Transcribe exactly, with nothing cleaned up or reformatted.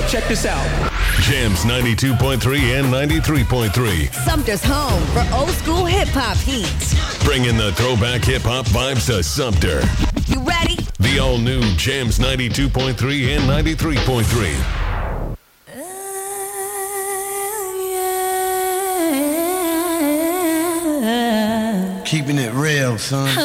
check this out. Jams ninety-two point three and ninety-three point three. Sumter's home for old school hip hop heat. Bringing the throwback hip hop vibes to Sumter. You ready? The all new Jams ninety-two point three and ninety-three point three. Keeping it real, son.